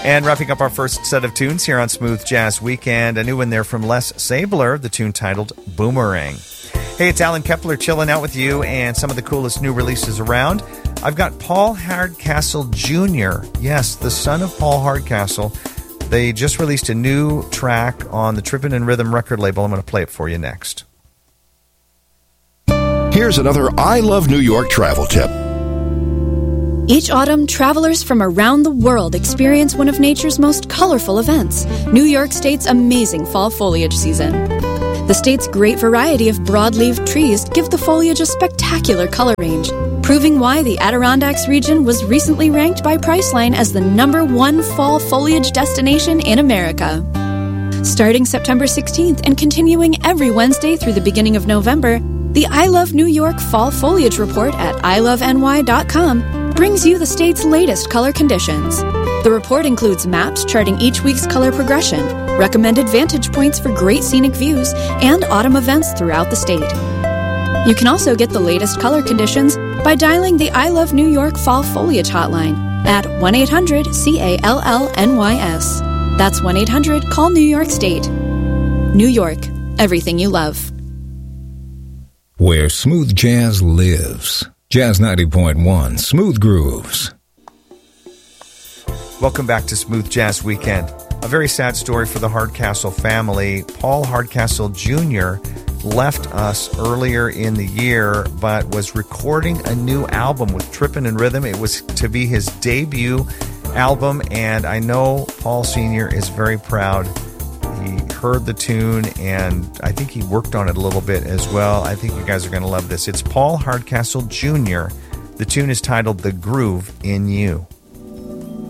And wrapping up our first set of tunes here on Smooth Jazz Weekend, a new one there from Les Sabler, the tune titled Boomerang. Hey, it's Alan Kepler chilling out with you and some of the coolest new releases around. I've got Paul Hardcastle Jr., yes, the son of Paul Hardcastle. They just released a new track on the Trippin' and Rhythm record label. I'm going to play it for you next. Here's another I Love New York travel tip. Each autumn, travelers from around the world experience one of nature's most colorful events, New York State's amazing fall foliage season. The state's great variety of broadleaf trees give the foliage a spectacular color range, proving why the Adirondacks region was recently ranked by Priceline as the #1 fall foliage destination in America. Starting September 16th and continuing every Wednesday through the beginning of November, the I Love New York Fall Foliage Report at iloveny.com brings you the state's latest color conditions. The report includes maps charting each week's color progression, recommended vantage points for great scenic views, and autumn events throughout the state. You can also get the latest color conditions by dialing the I Love New York Fall Foliage Hotline at 1-800-CALLNYS. That's 1-800-CALL-NEW YORK STATE. New York, everything you love. Where smooth jazz lives. Jazz 90.1, Smooth Grooves. Welcome back to Smooth Jazz Weekend. A very sad story for the Hardcastle family. Paul Hardcastle Jr. left us earlier in the year, but was recording a new album with Trippin' and Rhythm. It was to be his debut album, and I know Paul Sr. is very proud. He heard the tune, and I think he worked on it a little bit as well. I think you guys are going to love this. It's Paul Hardcastle Jr. The tune is titled The Groove in You.